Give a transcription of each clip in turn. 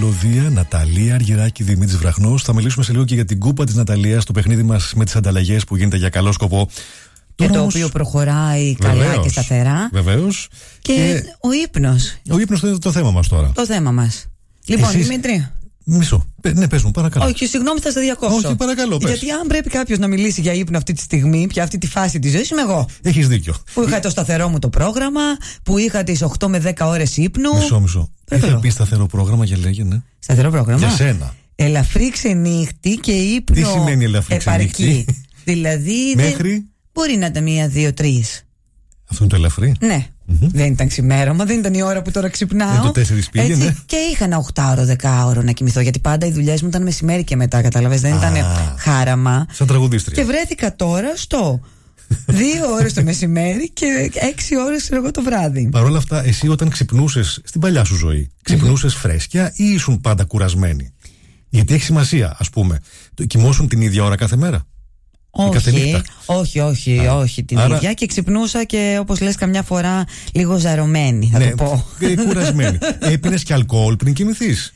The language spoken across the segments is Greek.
Μελωδία, Ναταλία Αργυράκη, Δημήτρης Βραχνός. Θα μιλήσουμε σε λίγο και για την κούπα της Ναταλίας, το παιχνίδι μας με τις ανταλλαγές που γίνεται για καλό σκοπό. Και το οποίο προχωράει καλά και σταθερά. Βεβαίως. Και ο ύπνος. Ο ύπνος είναι το θέμα μας τώρα. Το θέμα μας. Λοιπόν, Δημήτρη. Μισό. Ναι, πες μου, παρακαλώ. Όχι, συγγνώμη, θα σε διακόψω. Όχι, παρακαλώ, πες. Γιατί αν πρέπει κάποιος να μιλήσει για ύπνο αυτή τη στιγμή, πια αυτή τη φάση της ζωής, είμαι εγώ. Έχεις δίκιο. Που είχα το σταθερό μου το πρόγραμμα, που είχα τις 8 με 10 ώρες ύπνου. Μισό. Είχα πει σταθερό πρόγραμμα και λέγαινε. Σταθερό πρόγραμμα. Για σένα. Ελαφρύ ξενύχτη και ύπνο. Τι σημαίνει ελαφρύ ξενύχτη? Δηλαδή. Μέχρι. Μπορεί να ήταν 1, 2, 3. Αυτό είναι το ελαφρύ. Ναι. Δεν ήταν ξημέρωμα, δεν ήταν η ώρα που τώρα ξυπνάω. Το 4 πήγαινε. Και είχα ένα 8ωρο, 10ωρο να κοιμηθώ. Γιατί πάντα οι δουλειές μου ήταν μεσημέρι και μετά, κατάλαβες. Δεν ήταν χάραμα. Σαν τραγουδίστρια. Και βρέθηκα τώρα στο 2 ώρες το μεσημέρι και 6 ώρες εγώ το βράδυ. Παρ' όλα αυτά, εσύ όταν ξυπνούσες στην παλιά σου ζωή, ξυπνούσες φρέσκια ή ήσουν πάντα κουρασμένη? Γιατί έχει σημασία, ας πούμε. Κοιμόσουν την ίδια ώρα κάθε μέρα? Όχι την ίδια. Και ξυπνούσα και όπως λες καμιά φορά λίγο ζαρωμένη, θα το πω. Κουρασμένη. Έπινες και αλκοόλ πριν κοιμηθείς?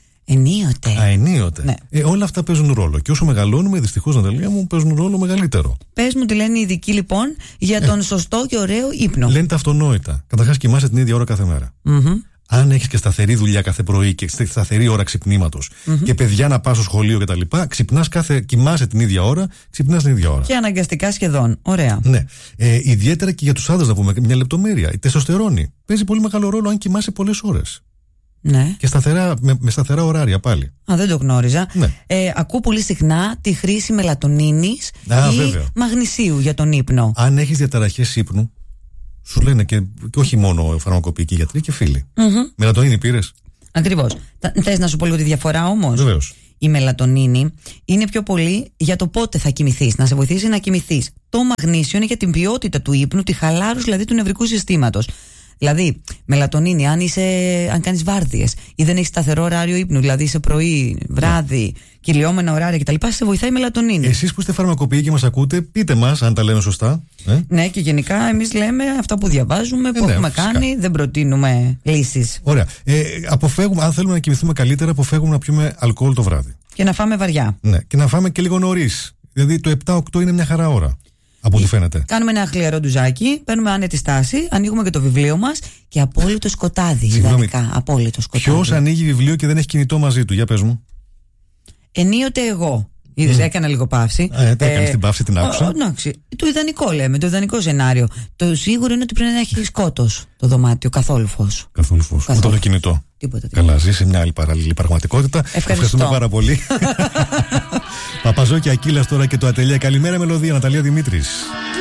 Ενίοτε. Ναι. Όλα αυτά παίζουν ρόλο. Και όσο μεγαλώνουμε, δυστυχώς, Ναταλία μου, παίζουν ρόλο μεγαλύτερο. Πες μου τι λένε οι ειδικοί λοιπόν για τον σωστό και ωραίο ύπνο. Λένε τα αυτονόητα. Καταρχάς, κοιμάσαι την ίδια ώρα κάθε μέρα. Αν έχεις και σταθερή δουλειά κάθε πρωί και σταθερή ώρα ξυπνήματος και παιδιά να πας στο σχολείο κτλ., κοιμάσαι την ίδια ώρα, ξυπνάς την ίδια ώρα. Και αναγκαστικά σχεδόν. Ωραία. Ναι. Ιδιαίτερα και για τους άντρες, να πούμε μια λεπτομέρεια. Η τεστοστερόνη παίζει πολύ μεγάλο ρόλο αν κοιμάσαι πολλές ώρες. Ναι. Και με σταθερά ωράρια πάλι. Δεν το γνώριζα. Ναι. Ακούω πολύ συχνά τη χρήση μελατονίνης ή μαγνησίου για τον ύπνο. Αν έχεις διαταραχές ύπνου, σου λένε και όχι μόνο φαρμακοποιικοί γιατροί και φίλοι. Μελατονίνη πήρες? Ακριβώς. Θες να σου πω λίγο τη διαφορά όμως? Βεβαίως. Η μελατονίνη είναι πιο πολύ για το πότε θα κοιμηθείς, να σε βοηθήσει να κοιμηθείς. Το μαγνήσιο είναι για την ποιότητα του ύπνου, τη χαλάρωση δηλαδή του νευρικού συστήματος. Δηλαδή, μελατονίνη, αν κάνεις βάρδιες ή δεν έχεις σταθερό ωράριο ύπνου, δηλαδή είσαι πρωί, βράδυ, κυλιόμενα ωράρια κτλ., σε βοηθάει η μελατονίνη. Εσείς που είστε φαρμακοποιοί και μας ακούτε, πείτε μας αν τα λέμε σωστά. Ναι, και γενικά εμείς λέμε αυτά που διαβάζουμε, που έχουμε κάνει, δεν προτείνουμε λύσεις. Ωραία. Αποφεύγουμε, αν θέλουμε να κοιμηθούμε καλύτερα, αποφεύγουμε να πιούμε αλκοόλ το βράδυ. Και να φάμε βαριά. Ναι, και να φάμε και λίγο νωρίς. Δηλαδή το 7-8 είναι μια χαρά ώρα. Από ό,τι φαίνεται. Κάνουμε ένα χλιαρό ντουζάκι, παίρνουμε άνετη στάση, ανοίγουμε και το βιβλίο μας και απόλυτο σκοτάδι. Ιδανικά, απόλυτο σκοτάδι. Ποιος ανοίγει βιβλίο και δεν έχει κινητό μαζί του? Για πες μου. Ενίοτε εγώ. Είδες, έκανα λίγο παύση. Έκανες την παύση, την άκουσα. Το ιδανικό λέμε, το ιδανικό σενάριο. Το σίγουρο είναι ότι πρέπει να έχει σκότος το δωμάτιο, καθόλου φως. Καθόλου φως. Ούτε το κινητό. Τίποτα. Καλά, ζει σε μια άλλη παράλληλη πραγματικότητα. Ευχαριστούμε πάρα πολύ. Παπαζό και Ακύλας τώρα και το Ατελεία. Καλημέρα, Μελωδία, Ναταλία Δημήτρης.